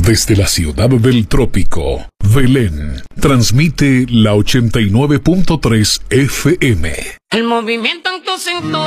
Desde la ciudad del trópico, Belén, transmite la 89.3 FM. El movimiento en tu cintura.